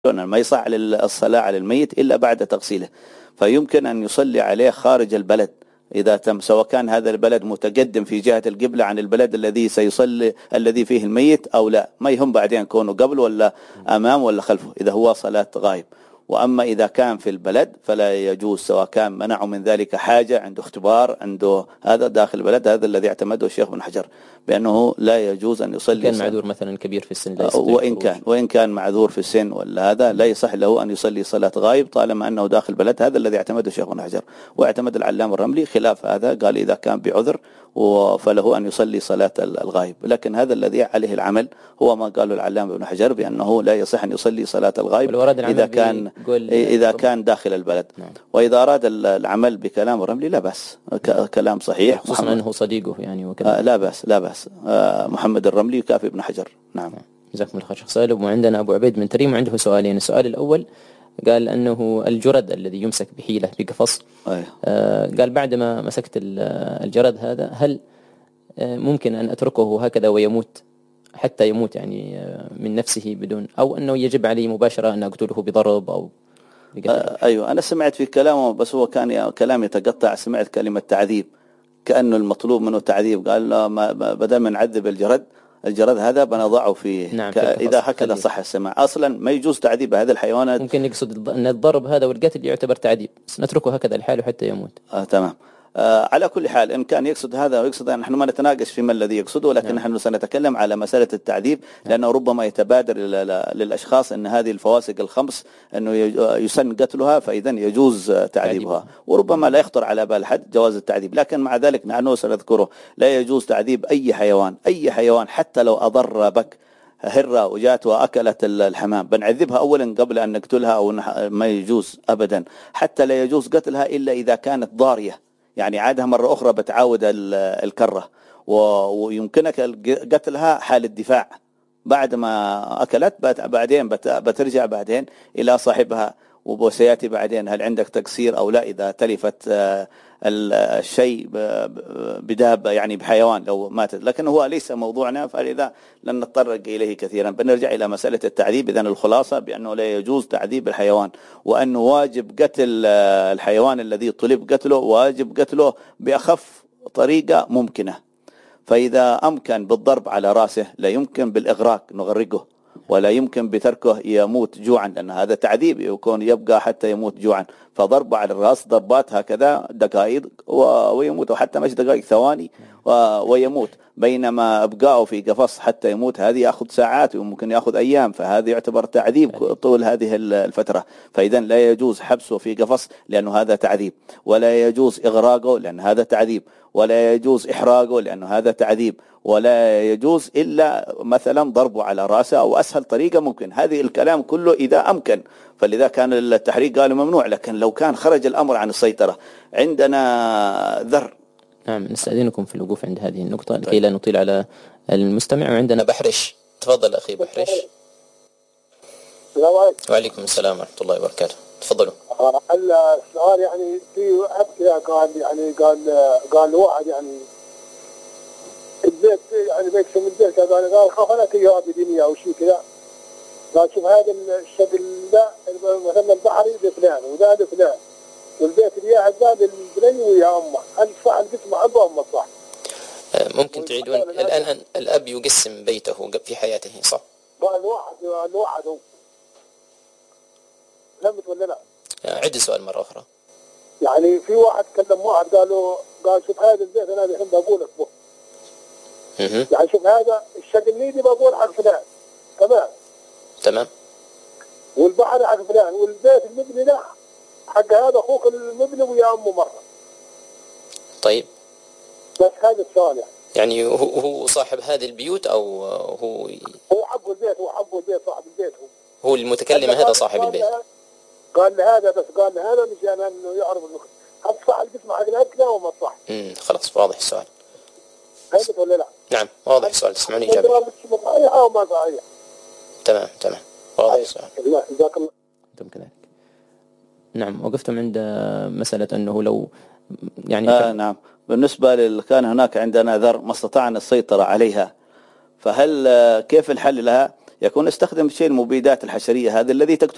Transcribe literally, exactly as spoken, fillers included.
ما يصح للصلاة على الميت إلا بعد تغسيله، فيمكن أن يصلي عليه خارج البلد إذا تم، سواء كان هذا البلد متقدم في جهة القبلة عن البلد الذي سيصلي الذي فيه الميت أو لا، ما يهم بعدين كونه قبل ولا أمام ولا خلفه إذا هو صلاة غائب. وأما إذا كان في البلد فلا يجوز، سواء كان منعه من ذلك حاجة، عنده اختبار، عنده هذا داخل البلد، هذا الذي اعتمده الشيخ ابن حجر بأنه لا يجوز أن يصلي. كان معذور مثلا كبير في السن لا وإن كان وإن كان معذور في السن ولا هذا لا يصح له أن يصلي صلاة غائب طالما أنه داخل البلد، هذا الذي اعتمده الشيخ ابن حجر. واعتمد العلامة الرملي خلاف هذا، قال إذا كان بعذر فله أن يصلي صلاة الغائب، لكن هذا الذي عليه العمل هو ما قاله العلامة ابن حجر بأنه لا يصح أن يصلي صلاة الغائب إذا كان إذا كان داخل البلد. نعم. وإذا أراد العمل بكلام الرملي لا بأس، كلام صحيح، خصوصا أنه صديقه يعني وكذا. آه لا بأس لا بأس آه محمد الرملي يكافي ابن حجر. نعم. جزاكم الله خير شيخ سالم. وعندنا أبو عبيد من تريم عنده سؤالين. السؤال الأول قال أنه الجرد الذي يمسك بحيلة بقفص، أيه. آه قال بعدما مسكت الجرد هذا هل آه ممكن أن أتركه هكذا ويموت حتى يموت يعني آه من نفسه بدون، أو أنه يجب علي مباشرة أن أقتله بضرب أو آه أيوة أنا سمعت في كلامه بس هو كان كلام يتقطع، سمعت كلمة تعذيب كأنه المطلوب منه تعذيب، قال له ما بدل ما نعذب الجرد الجرد هذا بنضعه فيه. نعم. إذا هكذا صح السماع، أصلا ما يجوز تعذيب هذه الحيوانات. ممكن يقصد أن الضرب هذا والقتل يعتبر تعذيب، بس نتركه هكذا لحاله حتى يموت. آه تمام. آه على كل حال إن كان يقصد هذا ويقصد، نحن ما نتناقش فيما الذي يقصده، لكن نحن نعم. سنتكلم على مسألة التعذيب، لأنه ربما يتبادر للأشخاص أن هذه الفواسق الخمس أنه يسن قتلها فإذا يجوز تعذيبها، وربما لا يخطر على بال حد جواز التعذيب. لكن مع ذلك نحن سنذكره لا يجوز تعذيب أي حيوان، أي حيوان حتى لو أضر بك هرة وجات وأكلت الحمام بنعذبها أولا قبل أن نقتلها، أو ما يجوز أبدا. حتى لا يجوز قتلها إلا إذا كانت ضارية، يعني عادها مرة أخرى بتعاود الكرة، ويمكنك قتلها حال الدفاع بعد ما أكلت، بعدين بترجع بعدين إلى صاحبها، وسيأتي بعدين هل عندك تقصير أو لا إذا تلفت الشيء بدابة يعني بحيوان لو ماتت. لكن هو ليس موضوعنا، فلذا لن نتطرق إليه كثيرا، بنرجع إلى مسألة التعذيب. إذن الخلاصة بأنه لا يجوز تعذيب الحيوان، وأنه واجب قتل الحيوان الذي طلب قتله، واجب قتله بأخف طريقة ممكنة. فإذا أمكن بالضرب على رأسه لا يمكن بالإغراق نغرقه، ولا يمكن بتركه يموت جوعا، لأن هذا تعذيب يكون يبقى حتى يموت جوعا. فضرب على الرأس ضربات هكذا دقائق ويموت، وحتى مش دقائق ثواني ويموت، بينما ابقائه في قفص حتى يموت هذه يأخذ ساعات وممكن يأخذ أيام، فهذا يعتبر تعذيب طول هذه الفترة. فإذا لا يجوز حبسه في قفص لأنه هذا تعذيب، ولا يجوز إغراقه لأن هذا تعذيب، ولا يجوز إحراقه لأنه هذا تعذيب، ولا يجوز إلا مثلا ضربه على رأسه أو أسهل طريقة ممكن. هذه الكلام كله إذا أمكن، فلذا كان التحريق قالوا ممنوع. لكن لو كان خرج الأمر عن السيطرة، عندنا ذر. نعم نستأذنكم في الوقوف عند هذه النقطة لكي لا نطيل على المستمع. وعندنا بحرش، تفضل أخي بحرش. السلام عليكم. وعليكم السلام ورحمة الله وبركاته، تفضلوا. السؤال يعني في أحد قال يعني قال قال واحد يعني البيت يعني بيقسم البيت، قال قال خاف أنا كي أبي دنيا أو شيء كذا، قال شوف هذا الشكل ده مثلا البحري لفلان وذا لفلان، والبيت اللي قاعد ذا للبني ويا أمه، هل صح القسم أبو أم صح؟ ممكن تعيدون الآن؟ الأب يقسم بيته في حياته صح؟ قال واحد قال واحد هو فهمت ولا لا؟ عد السؤال مرة أخرى. يعني في واحد كلم واحد قال له قال شوف هذا البيت أنا الحين بقول لك به، يعني شوف هذا الشكل نيدي بقول حق فلان، تمام تمام، والبحر حق فلان، والبيت المبني ده حق هذا أخوك المبني ويا أمه مرة. طيب بس هذا السؤال يعني يعني هو هو صاحب هذه البيوت أو هو هو حقه البيت، هو حقه البيت، صاحب البيت هو هو المتكلم هذا صاحب البيت. قال لي هذا بس قال لي هذا مشان انه يعرف انه هل صح القسم حق الأكلة وما صح. امم خلاص واضح السؤال. فهمت ولا لا؟ نعم واضح السؤال، تسمعوني إجابة. صحيح أو ما صحيح؟ تمام تمام واضح السؤال. جزاك الله. أنتم كذلك. نعم وقفتم عند مسألة أنه لو يعني آه نعم بالنسبة لل كان هناك عندنا ذر ما استطعنا السيطرة عليها، فهل كيف الحل لها؟ يكون استخدم شيء المبيدات الحشرية هذا الذي تقتل